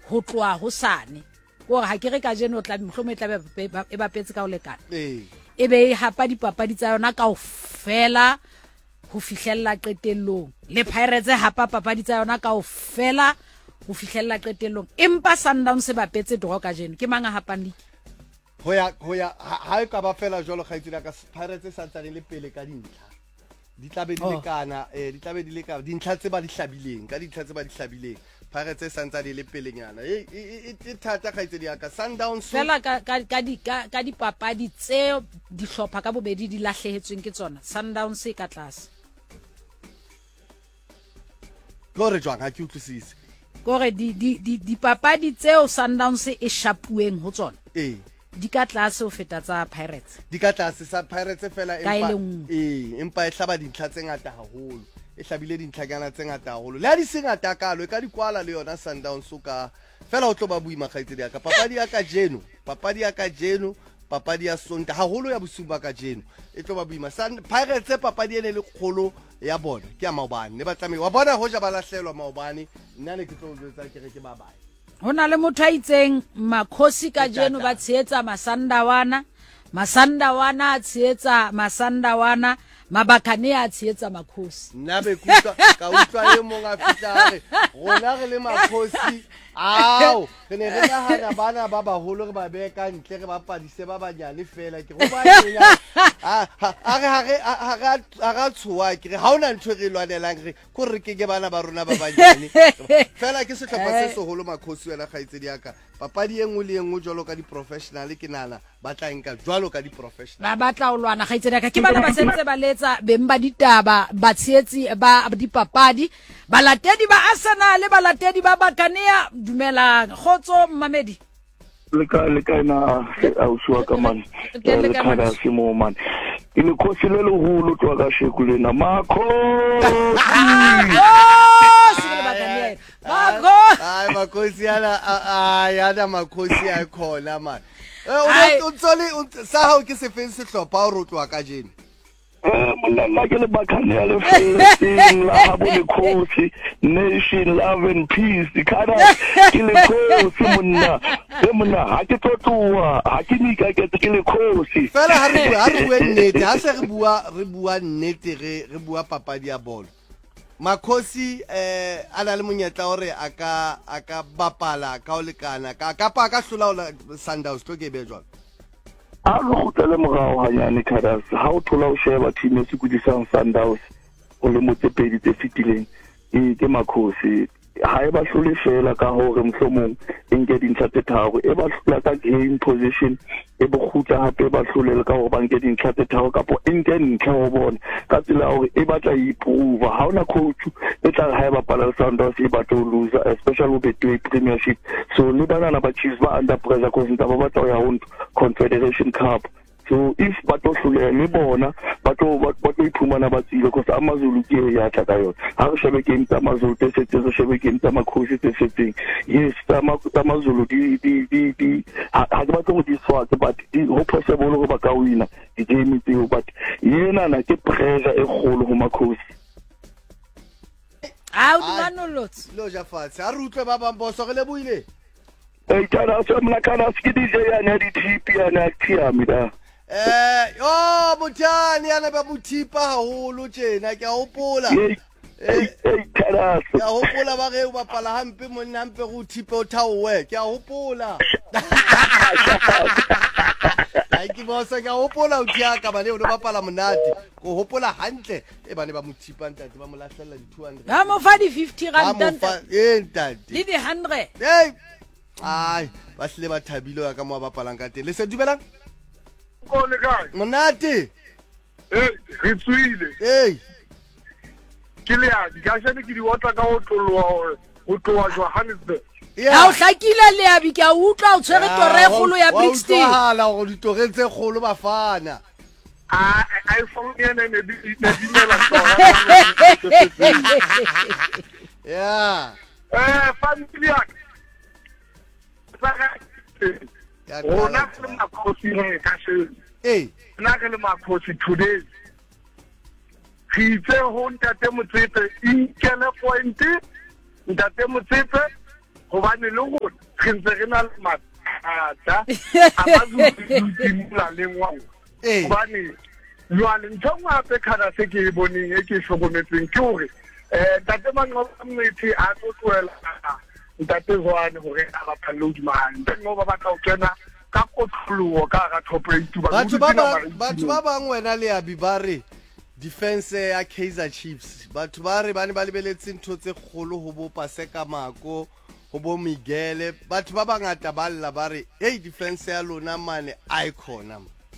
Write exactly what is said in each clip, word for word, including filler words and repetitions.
ho tloa ho sane gore ha ke re ka jeno tla mhlomo e tla e ba petse ka o lekana ee e be hapa dipapadi tsa yona ka ofela ho fihlella qetellong le Pirates hapa papadi tsa yona ka ofela ho fihlella qetellong empa Sundowns se bapetse draw ka jeno ke manga hapang le ho ya ho ya ha e ka ba fela jolo khaitsi ka Pirates sa tsane le pele ka dintlha di tlabe di lekana eh di tlabe di lekana dintlha tse ba di hlabileng ka dintlha tse ba di hlabileng Pirates sa ntse le pelenyana e e thata khaitsi di ka Sundowns fela ka ka di ka di papadi tse di hlopha ka bobedi di lahlehetsweng ke tsona Sundowns e ka tlase gore jwang ha ke utlwisise gore di di di di papadi tseo Sundowns e shapueng ho tsona eh di ka tlase ho feta tsa Pirates di ka tlase sa Pirates fela empa eh empa e hlaba dintlha tse ngata haholo e hlabile dintlhanyana tse ngata haholo le ha di se ngata kalo e ka di kwala le yona Sundowns ka fela o tlo ba buima khaitsedi ya ka papadi ya ka jeno papadi ya ka jeno papadi ya Sonta haholo ya bosumba ka jeno e tlo ba buima Pirates papadi ene le kgolo ya bona ke ya maobane ne ba tsamaya wa bona hoja ba lahlelwa maobane nna ne ke tlo jwetsa ke re ke ba bae hona le motho a itseng Makhosi ka jeno ba tsheetsa Masandawana Masandawana a tsheetsa Masandawana Mabakane a tsheetsa Makhosi nna be kutlwa ka utlwa e mong a fitare rona re le Makhosi ao re ne re nahana bana ba baholo re ba beka ntle re ba padise ba banyane fela ke go ba nya a re ha re ha ga tshoa ke re ha ona ntho re lwanelang re go re ke ke bana ba rona ba banyane fela ke setlhopha se seholo Makhosi wena khaitsedi ya ka papadi engwe le engwe jwalo ka di professional ke nana ba tla nka jwalo ka di professional ba batla o lwana khaitsedi ya ka ke bana ba sentse ba letsa beng ba ditaba ba tshetsi ba dipapadi balatedi ba Arsenal le balatedi ba Bakanea dumela khotso Mamedi le ka le ka na a uswa ka man le ka se mo man ile khosi le le hulu twa ka shekule na makho Makho ai Makhosi yana ai ana Makhosi a khona man eh o tsole sa ha o ke se feng se hlopha o rotlwa ka jeno eh monna la ke le Bakanea le Philippine la ha bo le khosi nation love and peace kana ke le khosi monna e monna ha ke tlotlwa ha ke nika ke ke le khosi fela ha re ha re bua nnete ha se re bua re bua nnete re re bua papadi ya bolo Makhosi eh ana le monyetla hore aka aka bapala ka o lekana ka ka pa ka hlola Sundowns tlo ke be jwang a re gotele morao hanyane Khadas ha o thola o sheba team e se kudisang Sundowns o le motsepedi tse fitileng e ke Makhosi ha e ba hlole fela ka hore mhlomong nke dintlha tse tharo e ba hlola ka game position e bogutla hape ba hlole ka hore ba nke dintlha tse tharo kapo nke ntlha ho bona ka tsela hore e batla improve ha ona coach e tla ha e ba pala Sundowns e batla ho lose especially with the Premiership so le bana ba Chiefs ba under pressure cause ntaba ba tla ya ho Confederation Cup so if bato hlule le bona bato bato iphumana ba tsile cause amaZulu ke ya tla ka yona ha re shebe game tsa amaZulu tse setse re shebe game tsa Makhosi tse setseng yes tsa amaZulu di di di di ha ke batla go di swatse but ho possible go ba ka wina di game tseo but yena na ke pressure e kgolo ho Makhosi a o manolotse lo ja fatshe a re utlwe ba bang boso re le buile e kana se mna kana se di je yana di tipi yana tiami da eh oh mutani yana ba mutipa haholo tjena ke a hopola eh eh kana ke a hopola ba ge o bapala hampe monna hampe go thipe o thaowe ke a hopola ai ke bosa ke a hopola o tia ka ba le o bapala monate go hopola hantle e bane ba mutipa ntate ba mo lahlela di two hundred ba mo fa di fifty rand ntate eh ntate le di one hundred eh ai ba hle ba thabile ka mo bapalang ka teng le se dumelang o le kae monate eh re tswile eh ke le a di ga shane ke di wotla ka o tlowa o tlowa Johannesburg ha o hlakile le ya bi ka utlwa o tshwere tore kholo ya Brixton ha la go ditore tse kholo bafana a a iPhone ene ne di ne di mela tsona ya eh familia ya ona ke Makhosi re ka se eh na ke le Makhosi today kitse ho ntate Motsepe inkele point ntate Motsepe go bane le go re ntse re na le mathata a ba zutimola le ngwao hobane jwale ntho ngwe hape kana se ke e boneng e ke e hlokometseng ke hore um ntate Manqoba Mnethe a tlo tlohela ntate Zwane hore a bapalle hodima hae ntate Manqoba ba batla ho kena ka kotloloho ka hara top eight. Batho ba bang wena le Abi ba re defense ya Kaizer Chiefs batho ba re ba ne ba lebeletse ntho tse kgolo ho bo Paseka Mako ho bo Miguel batho ba bangata ba lla ba re hey defense ya lona mane icon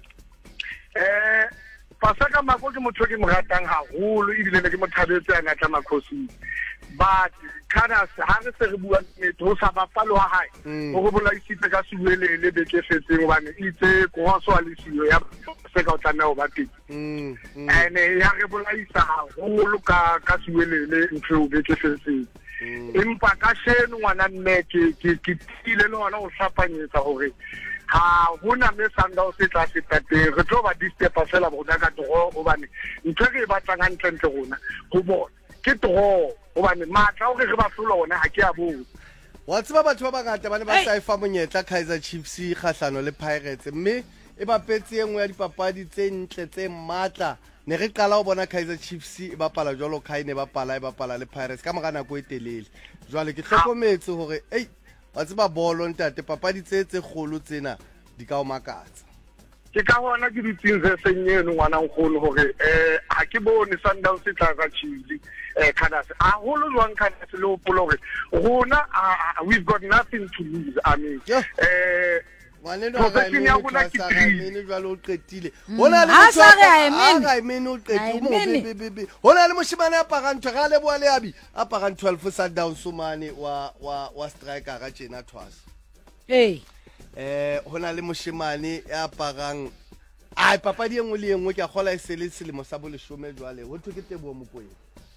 eh Paseka Mako ke motho ke mo ratang haholo ebile ne ke mo thabetse a ngata Makhosi but kana ha re se re bua nnete ho sa bapalo ha hae ho go bolaisitse ka Siwelele beke fetseng hobane itse go so a le siyo ya se ka o tla nao ba teng ene ya re bolaisa haholo ka ka Siwelele ntho beke fetseng empa ka sheno ngwana nne ke ke tile le ngwana o hlapanyetsa hore ha hona me Sundowns se tla se tateng re tlo ba distepa fela bona ka toro hobane ntho re ba tsanga ntle ntle rona go bona ke toro hobane matla o re re ba hlola ona ha ke a bona wa tseba batho ba bangata ba ne ba sa e fa monyetla Kaizer Chiefs kgahlano le Pirates mme e bapetse engwe ya dipapadi tse ntle tse matla ne re qala ho bona Kaizer Chiefs e bapala jwalo ka ine bapala e bapala le Pirates ka mora nako e telele jwale ke hlokometse hore ei wa tseba bolo ntate papadi tse tse kgolo tsena di ka o makatsa ke ka hona ke ditsing se senyeno ngwana nkgono hore eh ha ke bone Sundowns se tla ka Chiefs eh kana se a holo jwang kana se le hopolo hore rona we've got nothing to lose I mean eh Waneno ga imene jwalo o qetile hona le motho a imene o qetile mo bebebe hona le moshimane a parantho ga le boa le Abi a parang twelve Sundowns mane wa wa wa striker ga tjena twas eh eh hona le moshimane a parang ai papadi engwe le engwe ke a gola e sele selemo sa bo leshome jwale ho thwe ke Teboho Mokoena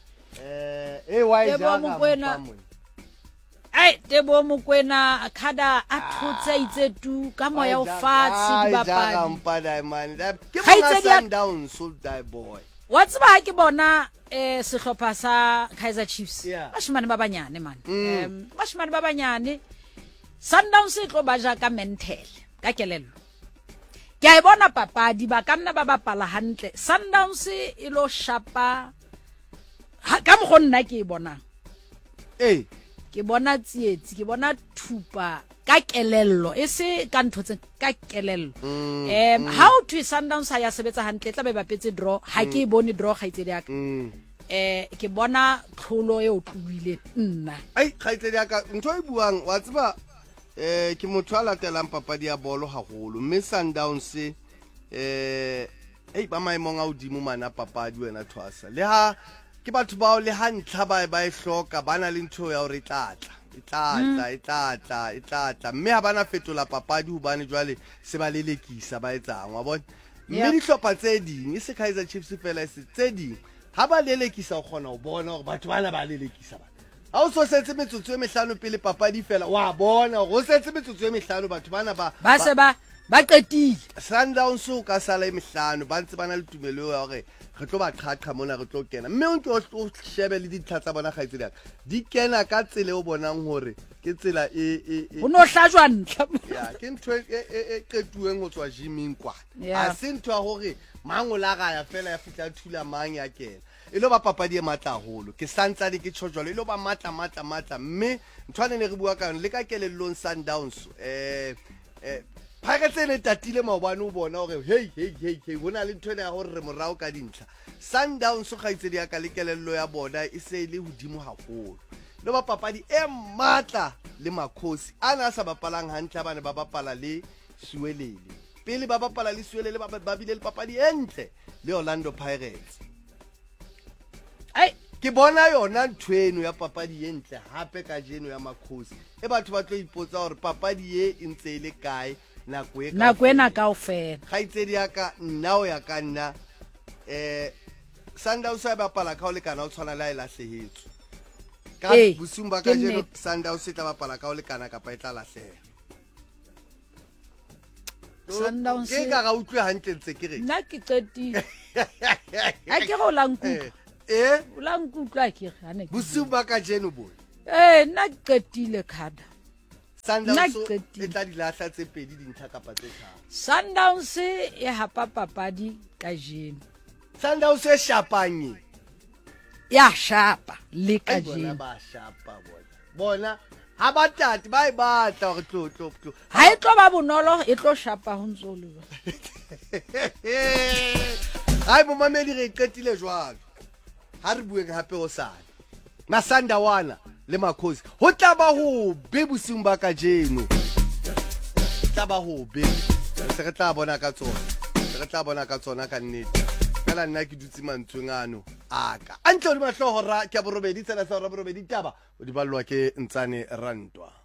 eh eh wa e ja ai Teboho Mokoena khada a thotse itse tu ka moya o fatshe di bapadi ja mpa diamond ke bona Sundowns so die boy what's ba ke bona eh sehlopha sa Kaizer Chiefs bashimane ba banyane man em bashimane ba banyane Sundowns e tlo ba ja ka mental ka kelello ke a bona papadi ba ka nna ba bapala hantle Sundowns e lo shapa ka mo gonna ke bona eh ke bona tsietsi ke bona thupa ka kelello e se ka nthotse ka kelello em how to Sundowns ha ya sebetsa hantle tla be ba petse draw ha ke bone draw ga itse diaka eh ke bona tlholo e o tluile nna ai ga itse diaka ntho e buang wa tseba eh ke motho a latelang papadi ya bolo haholo mme Sundowns eh ei ba maemong a udimo mana papadi wena Thwasa le ha ke batho bao le ha ntlha ba ba e hloka bana le ntho ya hore tlatla itlatla itlatla itlatla mme ha bana fetola papadi hobane jwale se ba lelekisa ba etsang wa bona mme di hlopa tse ding se Kaizer Chiefs fela se tse ding ha ba lelekisa o khona ho bona hore batho bana ba lelekisa ba ha o so setse metsotso e mehlano pele papadi fela wa bona hore o setse metsotso e mehlano batho bana ba ba se ba ba qetile Sundowns o ka sala e mehlano ba ntse bana le tumelo ya hore re tlo ba qhaqha mona re tlo kena mme o ntse o shebe le ditlha tsa bona ga itsela di kena ka tsele o bonang hore ke tsela e e o no hlajwa ntla ya ke ntwe e qetuweng ho tswa gyming kwa a se ntwa hore mangola ga ya fela ya fitla thula mang ya kena e lo ba papadi e matla holo ke santsane ke tshojwalo e lo ba matla matla matla mme ntwane ne re bua ka le ka kelellong Sundowns eh eh Pirates ne tatile maobane o bona hore hey hey hey hey bona le ntwe ya hore re morao ka dintlha Sundowns ga itse dia ka le kelello ya bona e se le hodimo haholo lo ba papadi e matla le Makhosi ana sa bapalang hantle bana ba bapala le Siwelele pele ba bapala le Siwelele ba ba bile le papadi entle le Orlando Pirates ai ke bona yona ntweno ya papadi entle hape ka jeno ya Makhosi e batho ba tlo ipotsa hore papadi e intse ile kae nako e nako ena kaofela ga itse di aka nna o ya ka nna eh Sundowns ba bapala ka o le kana o tshwana la e lahlehetswe ka busumba ka jeno Sundowns e tla bapala ka o le kana ka pa e tla lahleha Sundowns ke ka ga utlwe hantle ntse ke re nna ke qetile a ke go langkutla eh o langkutla ke gane busumba ka jeno bo eh nna ke qetile khada Sundowns Nna ke qetile. e tla di lahla tse pedi dintlha kapa tse tharo. Sundowns e hapa papadi kajeno Sundowns e shapanye ya shapa le ai bona kajeno ba shapa bona bona ha ba tati ba e batla hore tlo tlo tlo ha e tlo ba bonolo e tlo shapa ho ntso le ba hai mo mamedi re qetile jwang ha re bueng hape ho sane Masandawana le Makhosi ho tla ba ho be bosung ba kajeno tla ba ho be se re tla bona ka tsona se re tla bona ka tsona ka nnete fela nna ke dutse mantsweng ano aka antle o di mahlohora ke a borobedi tsela sa borobedi taba o di ballwa ke Ntsane Rantwa.